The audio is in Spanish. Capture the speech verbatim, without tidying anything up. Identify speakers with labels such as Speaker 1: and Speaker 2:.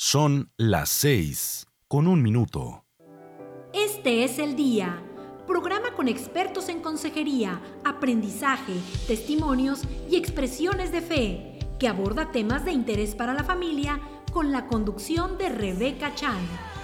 Speaker 1: Son las seis, con un minuto.
Speaker 2: Este es el día. Programa con expertos en consejería, aprendizaje, testimonios y expresiones de fe, que aborda temas de interés para la familia con la conducción de Rebeca Chan.